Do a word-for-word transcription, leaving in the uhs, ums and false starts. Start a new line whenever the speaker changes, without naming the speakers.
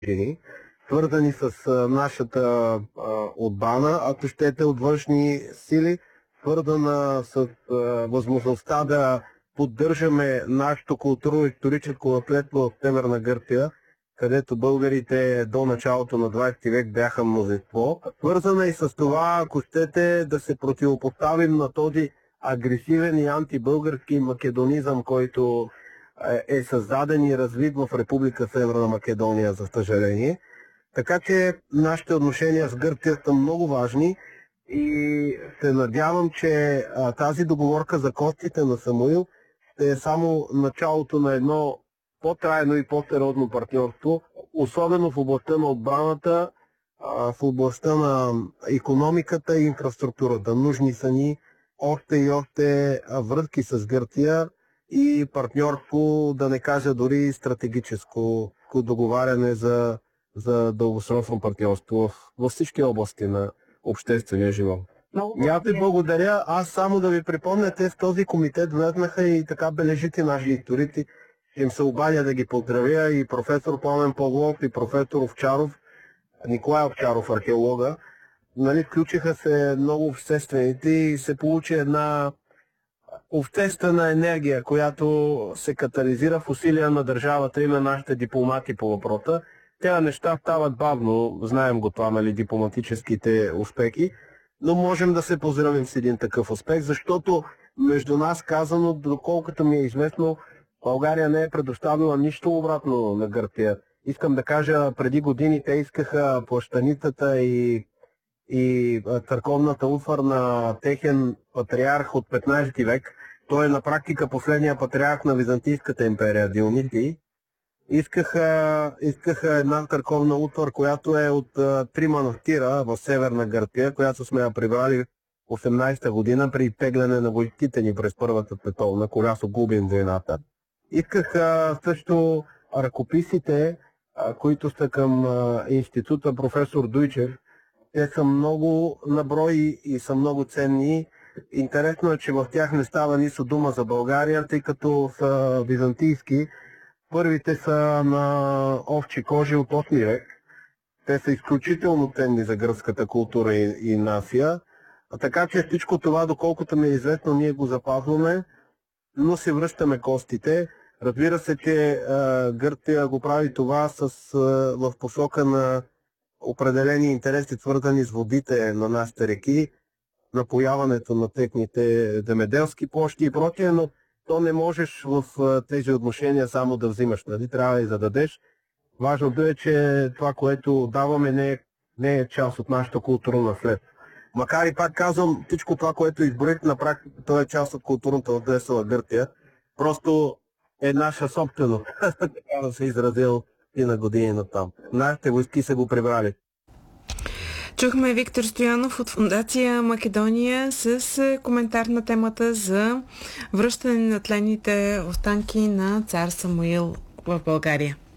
свързани с а, нашата а, отбрана, ако щете от външни сили, свързана с а, възможността да поддържаме нашето културно-историческо наследство в Северна Гърция, където българите до началото на двадесети век бяха мнозинство. Свързана и с това, ако щете, да се противопоставим на този агресивен и антибългарски македонизъм, който е създаден и развит в Република Северна Македония, за съжаление. Така че нашите отношения с Гърция са много важни и се надявам, че а, тази договорка за костите на Самуил ще е само началото на едно по-трайно и по-сериозно партньорство, особено в областта на отбраната, а, в областта на икономиката и инфраструктурата. Нужни са ни още и още връзки с Гърция и партньорство, да не кажа дори стратегическо договаряне за, за дългосрочно партньорство в, във всички области на обществения живот. И аз ви благодаря. Аз само да ви припомня, те в този комитет влезнаха и така бележите наши историци. Им се обадя да ги поздравя и професор Пламен Павлов, и професор Овчаров, Николай Овчаров, археолога. Нали, включиха се много обществените и се получи една обществена енергия, която се катализира в усилия на държавата и на нашите дипломати по въпроса. Тези неща стават бавно, знаем го това, нали, дипломатическите успехи, но можем да се поздравим с един такъв успех, защото между нас казано, доколкото ми е известно, България не е предоставила нищо обратно на Гърция. Искам да кажа, преди години те искаха плащаницата и, и църковната уфар на техен патриарх от петнадесети век. Той е на практика последния патриарх на Византийската империя, Дионисий. Искаха, искаха една църковна утвар, която е от а, три манастира в Северна Гърция, която сме я прибрали осемнадесета година при тегляне на войските ни през Първата световна, колясо губим войната. Искаха също ръкописите, а, които са към а, института професор Дуйчев. Те са много наброи и са много ценни. Интересно е, че в тях не става нищо дума за България, тъй като са византийски. Първите са на овчи кожи от осми век. Те са изключително ценни за гръцката култура и, и нация. А така че всичко това, доколкото ми е известно, ние го запазваме, но се връщаме костите. Разбира се, че а, Гърция го прави това с, а, в посока на определени интереси, свързани с водите на нашите реки, напояването на техните земеделски площи и прочее, но то не можеш в тези отношения само да взимаш, нали? Трябва и да дадеш. Важното е, че това, което даваме, не е, не е част от нашето културно наследство. Макар и пак казвам, всичко това, което изброих на практика, то е част от културната наследство на Гърция. Просто е наша собственост, така да се изразил и на години натам. Нашите войски са го прибрали.
Чухме Виктор Стоянов от Фондация Македония с коментар на темата за връщане на тленните останки на цар Самуил в България.